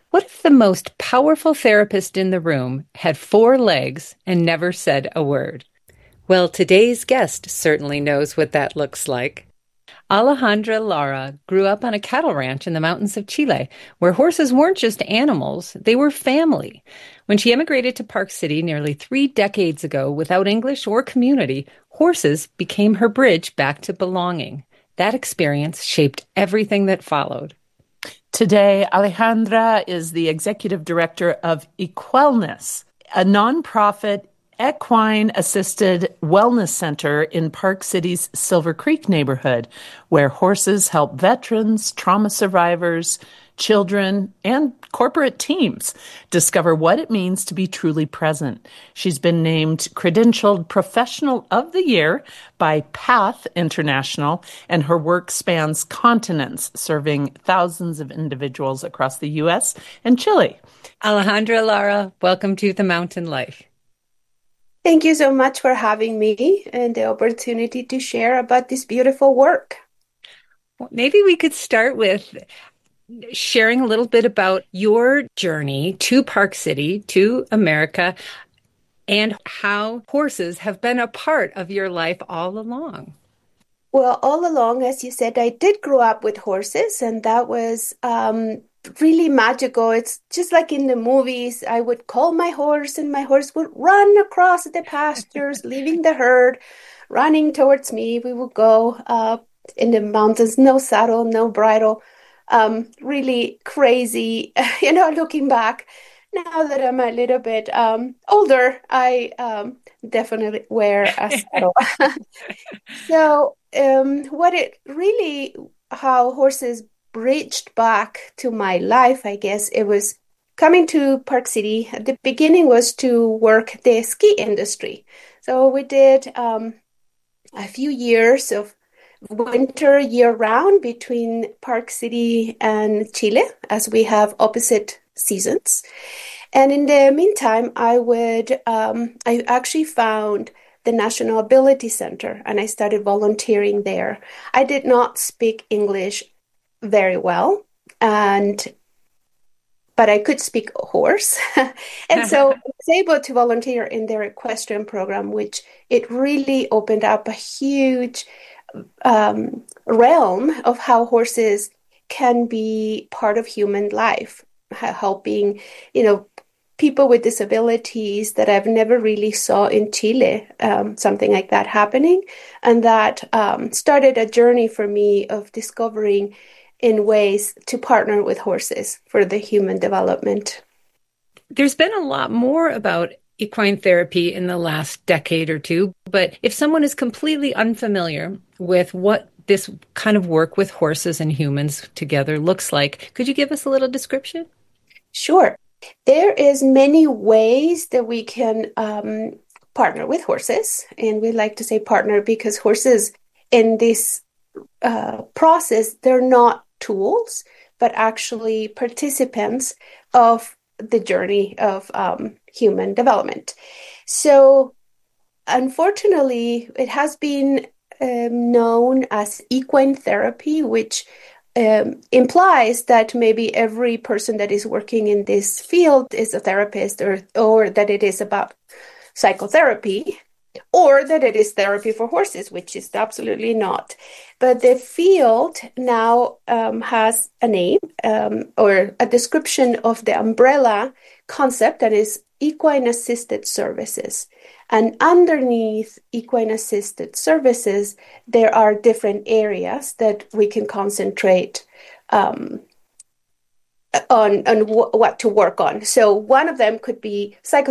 What if the most powerful therapist in the room had four legs and never said a word? Well, today's guest certainly knows what that looks like. Alejandra Lara grew up on a cattle ranch in the mountains of Chile, where horses weren't just animals, they were family. When she emigrated to Park City nearly 3 decades ago without English or community, horses became her bridge back to belonging. That experience shaped everything that followed. Today, Alejandra is the executive director of Equellness, a nonprofit equine-assisted wellness center in Park City's Silver Creek neighborhood, where horses help veterans, trauma survivors, children, and corporate teams discover what it means to be truly present. She's been named Credentialed Professional of the Year by Path International, and her work spans continents, serving thousands of individuals across the U.S. and Chile. Alejandra Lara, welcome to The Mountain Life. Thank you so much for having me and the opportunity to share about this beautiful work. Well, maybe we could start with sharing a little bit about your journey to Park City, to America, and how horses have been a part of your life all along. Well, all along, as you said, I did grow up with horses, and that was really magical. It's just like in the movies. I would call my horse, and my horse would run across the pastures, leaving the herd, running towards me. We would go in the mountains, no saddle, no bridle. Really crazy, looking back. Now that I'm a little bit older, I definitely wear a saddle. So, how horses bridged back to my life, I guess it was coming to Park City. At the beginning was to work the ski industry. So we did a few years of winter year-round between Park City and Chile, as we have opposite seasons. And in the meantime, I actually found the National Ability Center, and I started volunteering there. I did not speak English very well, but I could speak horse. And so I was able to volunteer in their equestrian program, which it really opened up a huge realm of how horses can be part of human life, helping, people with disabilities that I've never really saw in Chile, something like that happening. And that started a journey for me of discovering in ways to partner with horses for the human development. There's been a lot more about equine therapy in the last decade or two, but if someone is completely unfamiliar with what this kind of work with horses and humans together looks like, could you give us a little description? Sure. There is many ways that we can partner with horses, and we like to say partner because horses in this process, they're not tools, but actually participants of the journey of human development. So, unfortunately, it has been known as equine therapy, which implies that maybe every person that is working in this field is a therapist, or that it is about psychotherapy, or that it is therapy for horses, which is absolutely not. But the field now has a name or a description of the umbrella concept, that is equine assisted services. And underneath equine assisted services, there are different areas that we can concentrate on what to work on. So one of them could be psychotherapy.